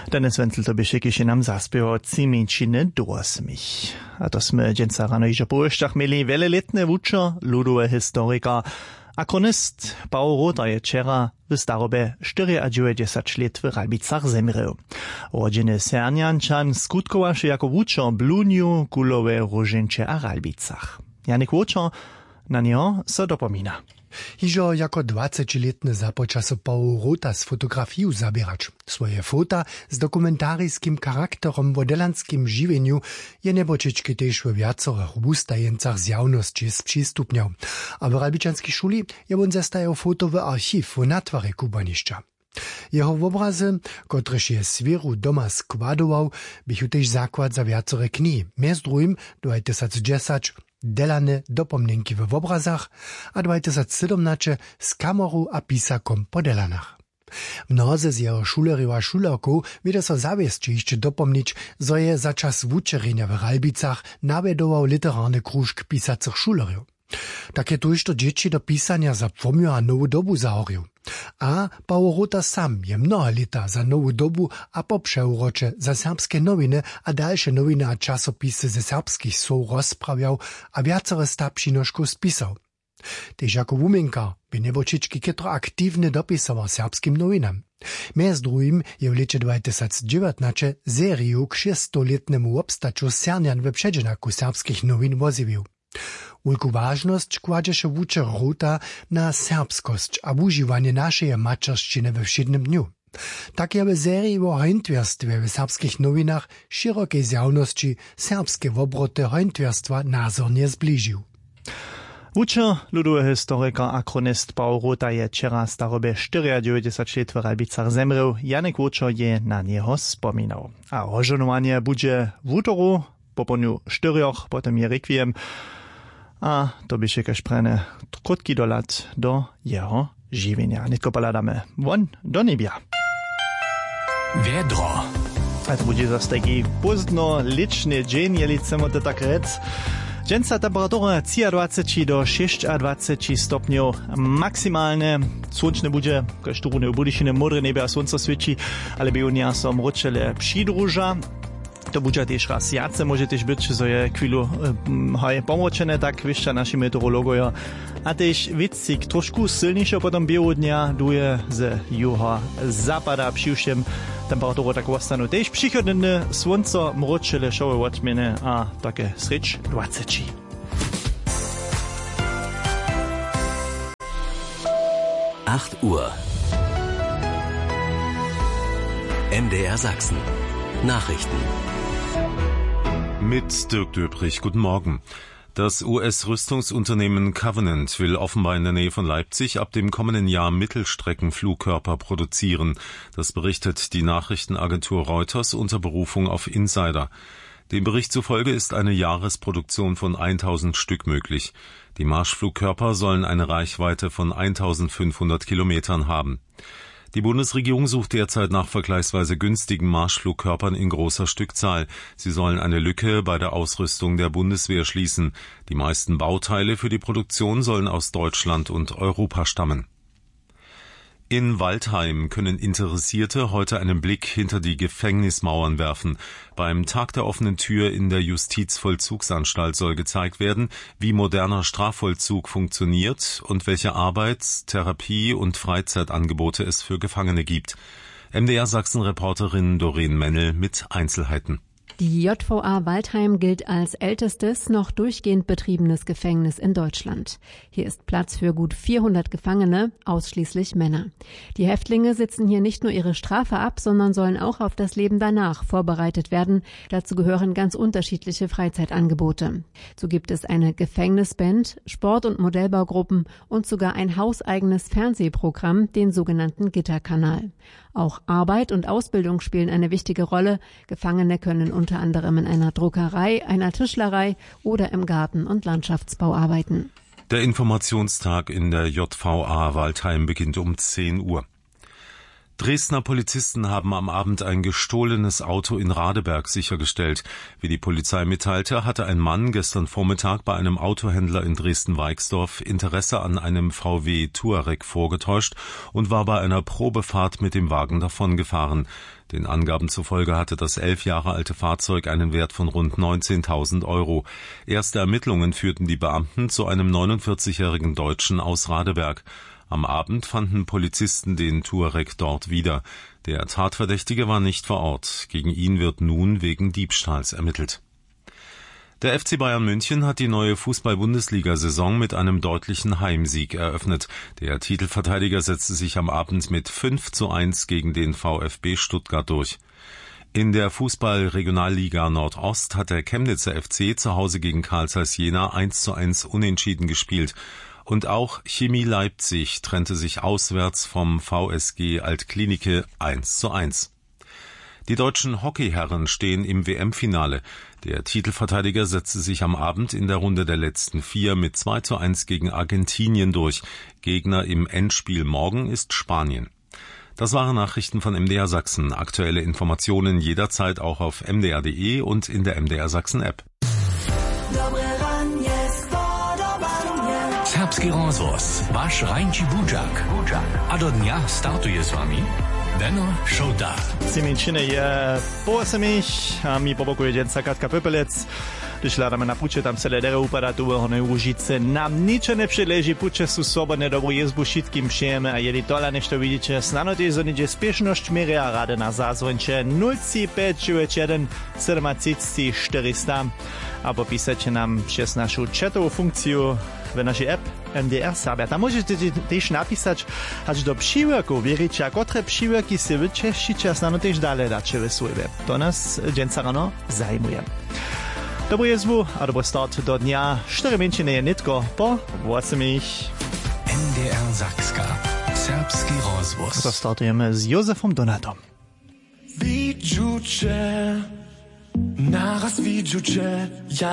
Danes Wenzel to by nam zaspiewał Ciminciny Dorsmich. A to sme dženca rano ižo po eštach mieli veleletné vučo ludové historika. A kronist Paul Rota je včera v starobe 94 let v Ralbicach zemrel. Rodziny Serniančan skutkowaše jako vučo bluniu kulové roženče a Ralbicach. Janik Vučo na niego so dopomina. Hižo jako 20-letny započa so Paul Rota z fotografiju zabierać. Swoje fota z dokumentarijskim charakterom w odelanskim živenju je nebočičky tež w viacorech wustajencach z javnosti spřístupňał. A w Ralbičanskej šuli je on zastajał fotowy archiv w natware kubanišća. Jeho obrazy, kotrež je svěru doma składował, bychu tež zakład za viacore knihy. Mez druhým 2010 delane dopomnienki w obrazach, a 2017 z kamerą a pisakom po delanach. Mnoze z jeho šulerів a šulerków wiedzą so zawiesć jeszcze dopomnieć, zo je za czas wučerenia w Ralbicach navedował literarny kružk pisacych šulerів. Takie to jeszcze dzieci do pisania zapomniał a nowu dobu zahorił. A Paul Rota sam je mnoha lata za nowu dobu a po przeurocze za serbskie nowiny a dalsze nowiny a czasopisy ze serbskich słów rozprawiał a wiacore stapšinošków spisał. Tež jako wumienka by nebočičky kytro aktywny dopisował serbskim nowinam. Mez druhým je v lecie 2019 seriu k 600-letnemu obstaču Sernian we předženaku serbskich nowin woziwił. Wielką ważność kładzie wučer Rota na serbskość a używanie naszej mačerszczyny we wszednym dniu. Tak je w serii o hojntwierstwie w serbskich nowinach szerokiej zjawności serbskie obroty hojntwierstwa nazornie zbliżył. Wučer ludové historika a kronist Paul Rota je včera starobe 94 let v Ralbicach zemrel. Janek Vučo je na niego spominał. A hožonovanie bude v útoru po poniu 4, potom je requiem. A to by się kaž prene krótki dolat do jeho živienia. Nitko poladame von do nebia. Vedro. A to bude zase taki pozdno ličný dzień, jeli chcemo to tak rec. Dženca temperatura 23 do 26 stopňov maksimálne. Slunčne bude, kaž tu v budyšine modré nebe a slunce sviči, ale by unia som ročele přidruža. To bude też raz jace, może też być, że je chwilu pomoczene, tak wyższa nasi meteorologowie. A też widzik troszkę silniejsze potem białego dnia duje z juha zapada przyjściem temperatura tak ostanu. Też przychodne słońce mroczele szoły odmiany, a takie srecz 20. Uhr. MDR Sachsen. Nachrichten. Mit Dirk Döbrich, guten Morgen. Das US-Rüstungsunternehmen Covenant will offenbar in der Nähe von Leipzig ab dem kommenden Jahr Mittelstreckenflugkörper produzieren. Das berichtet die Nachrichtenagentur Reuters unter Berufung auf Insider. Dem Bericht zufolge ist eine Jahresproduktion von 1000 Stück möglich. Die Marschflugkörper sollen eine Reichweite von 1500 Kilometern haben. Die Bundesregierung sucht derzeit nach vergleichsweise günstigen Marschflugkörpern in großer Stückzahl. Sie sollen eine Lücke bei der Ausrüstung der Bundeswehr schließen. Die meisten Bauteile für die Produktion sollen aus Deutschland und Europa stammen. In Waldheim können Interessierte heute einen Blick hinter die Gefängnismauern werfen. Beim Tag der offenen Tür in der Justizvollzugsanstalt soll gezeigt werden, wie moderner Strafvollzug funktioniert und welche Arbeits-, Therapie- und Freizeitangebote es für Gefangene gibt. MDR Sachsen-Reporterin Doreen Mennel mit Einzelheiten. Die JVA Waldheim gilt als ältestes noch durchgehend betriebenes Gefängnis in Deutschland. Hier ist Platz für gut 400 Gefangene, ausschließlich Männer. Die Häftlinge sitzen hier nicht nur ihre Strafe ab, sondern sollen auch auf das Leben danach vorbereitet werden. Dazu gehören ganz unterschiedliche Freizeitangebote. So gibt es eine Gefängnisband, Sport- und Modellbaugruppen und sogar ein hauseigenes Fernsehprogramm, den sogenannten Gitterkanal. Auch Arbeit und Ausbildung spielen eine wichtige Rolle. Gefangene können unter anderem in einer Druckerei, einer Tischlerei oder im Garten- und Landschaftsbau arbeiten. Der Informationstag in der JVA Waldheim beginnt um 10 Uhr. Dresdner Polizisten haben am Abend ein gestohlenes Auto in Radeberg sichergestellt. Wie die Polizei mitteilte, hatte ein Mann gestern Vormittag bei einem Autohändler in Dresden-Weixdorf Interesse an einem VW Touareg vorgetäuscht und war bei einer Probefahrt mit dem Wagen davongefahren. Den Angaben zufolge hatte das 11 Jahre alte Fahrzeug einen Wert von rund 19.000 €. Erste Ermittlungen führten die Beamten zu einem 49-jährigen Deutschen aus Radeberg. Am Abend fanden Polizisten den Touareg dort wieder. Der Tatverdächtige war nicht vor Ort. Gegen ihn wird nun wegen Diebstahls ermittelt. Der FC Bayern München hat die neue Fußball-Bundesliga-Saison mit einem deutlichen Heimsieg eröffnet. Der Titelverteidiger setzte sich am Abend mit 5:1 gegen den VfB Stuttgart durch. In der Fußball-Regionalliga Nordost hat der Chemnitzer FC zu Hause gegen Carl Zeiss Jena 1:1 unentschieden gespielt. Und auch Chemie Leipzig trennte sich auswärts vom VSG Altklinike 1:1. Die deutschen Hockeyherren stehen im WM-Finale. Der Titelverteidiger setzte sich am Abend in der Runde der letzten 4 mit 2:1 gegen Argentinien durch. Gegner im Endspiel morgen ist Spanien. Das waren Nachrichten von MDR Sachsen. Aktuelle Informationen jederzeit auch auf mdr.de und in der MDR Sachsen App. Serbski rozhlas, váš Rajnči Budžak. A do dňa startuje s vami Benno Šota. Siminčine je po semich a mi pobokuje dženca Katka Pepelec. Když hľadáme na puče, tam celé dere upadá tu Hornej Łužice. Nám nič nepřileží, puče sú slobodné, dobrú jezbu všetkým všem a jeli tola nešto vidíte. Snano tiež zonidže spiešnosť meria a rade na zázvonče 0,591 77 400. A popísajte nám přes našu chatovú funkciu v našej app MDR Serbia. Tam môžete tiež napísať až do přívierkov. Vieriče, a kotre přívierky si vyčešíte a snano tiež dále dáče ve svojbe. To nás dženca rano zajmuje. Dobrú jezbu a dobrý start do dňa. 4 minčiny je nitko po 8. MDR Sakska. Serbski rozhlas. Startujeme s Jozefom Donatom. Vidžuče, naraz vidžuče, ja